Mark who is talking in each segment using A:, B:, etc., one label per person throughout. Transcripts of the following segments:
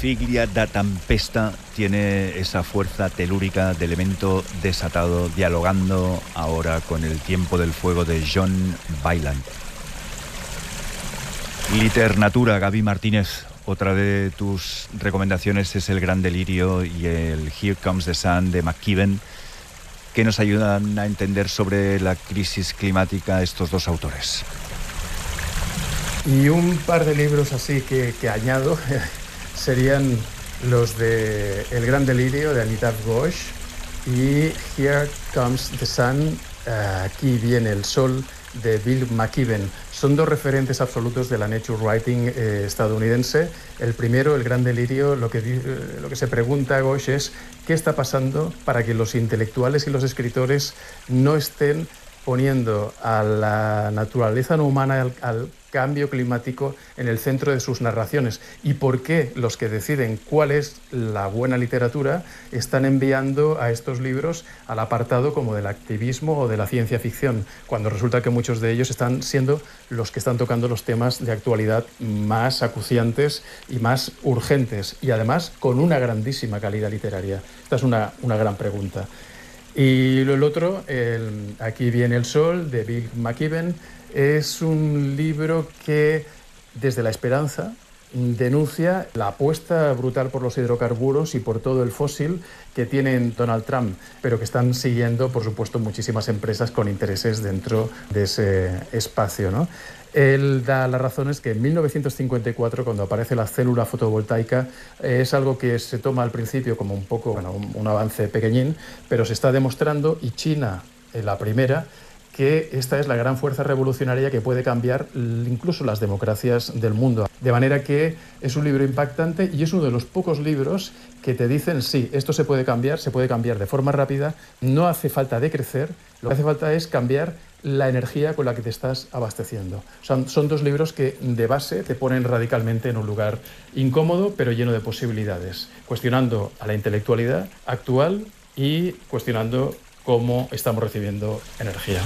A: Figlia da Tempesta tiene esa fuerza telúrica de elemento desatado, dialogando ahora con el tiempo del fuego de John Byland. Literatura, Gaby Martínez. Otra de tus recomendaciones es El Gran Delirio y el Here Comes the Sun de McKibben, que nos ayudan a entender sobre la crisis climática estos dos autores.
B: Y un par de libros así que añado serían los de El Gran Delirio de Amitav Ghosh y Here Comes the Sun, Aquí viene el sol de Bill McKibben. Son dos referentes absolutos de la nature writing estadounidense. El primero, El Gran Delirio, lo que se pregunta Ghosh es qué está pasando para que los intelectuales y los escritores no estén poniendo a la naturaleza no humana, al cambio climático en el centro de sus narraciones, y por qué los que deciden cuál es la buena literatura están enviando a estos libros al apartado como del activismo o de la ciencia ficción, cuando resulta que muchos de ellos están siendo los que están tocando los temas de actualidad más acuciantes y más urgentes, y además con una grandísima calidad literaria. Esta es una gran pregunta. Y el otro, Aquí viene el sol, de Bill McKibben, es un libro que, desde la esperanza, denuncia la apuesta brutal por los hidrocarburos y por todo el fósil que tienen Donald Trump, pero que están siguiendo, por supuesto, muchísimas empresas con intereses dentro de ese espacio, ¿no? Él da las razones que en 1954, cuando aparece la célula fotovoltaica, es algo que se toma al principio como un poco, un avance pequeñín, pero se está demostrando, y China, la primera, que esta es la gran fuerza revolucionaria que puede cambiar incluso las democracias del mundo. De manera que es un libro impactante y es uno de los pocos libros que te dicen, sí, esto se puede cambiar de forma rápida, no hace falta decrecer, lo que hace falta es cambiar la energía con la que te estás abasteciendo. Son dos libros que de base te ponen radicalmente en un lugar incómodo pero lleno de posibilidades, cuestionando a la intelectualidad actual y cuestionando cómo estamos recibiendo energía.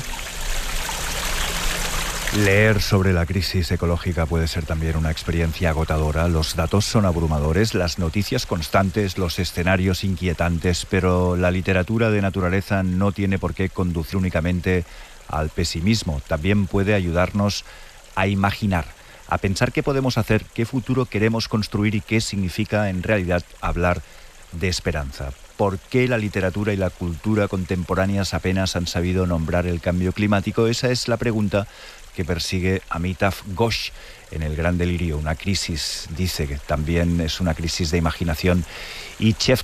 A: Leer sobre la crisis ecológica puede ser también una experiencia agotadora. Los datos son abrumadores, las noticias constantes, los escenarios inquietantes, pero la literatura de naturaleza no tiene por qué conducir únicamente al pesimismo. También puede ayudarnos a imaginar, a pensar qué podemos hacer, qué futuro queremos construir y qué significa en realidad hablar de esperanza. ¿Por qué la literatura y la cultura contemporáneas apenas han sabido nombrar el cambio climático? Esa es la pregunta que persigue Amitav Ghosh en El Gran Delirio. Una crisis, dice, que también es una crisis de imaginación. Y Chef